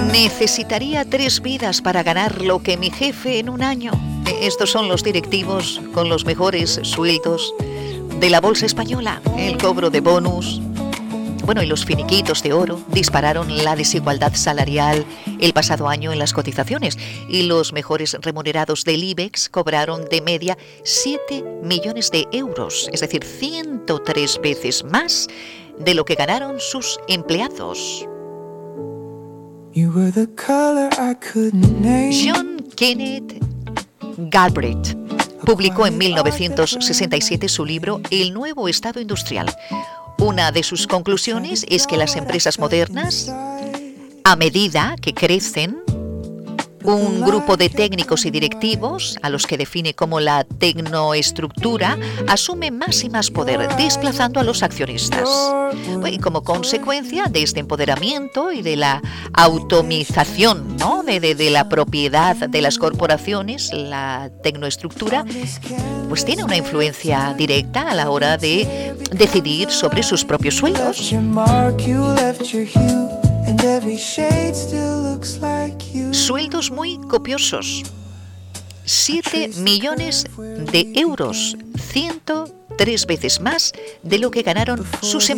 Necesitaría 3 vidas para ganar lo que mi jefe en un año. Estos son los directivos con los mejores sueldos de la bolsa española. El cobro de bonus, y los finiquitos de oro dispararon la desigualdad salarial el pasado año en las cotizaciones, y los mejores remunerados del IBEX cobraron de media 7 millones de euros, es decir, 103 veces más de lo que ganaron sus empleados. John Kenneth Galbraith publicó en 1967 su libro El nuevo Estado industrial. Una de sus conclusiones es que las empresas modernas, a medida que crecen, un grupo de técnicos y directivos, a los que define como la tecnoestructura, asume más y más poder, desplazando a los accionistas. Y como consecuencia de este empoderamiento y de la automización, ¿no?, de la propiedad de las corporaciones, la tecnoestructura pues tiene una influencia directa a la hora de decidir sobre sus propios sueldos. Sueldos muy copiosos. 7 millones de euros, 103 veces más de lo que ganaron sus empleados.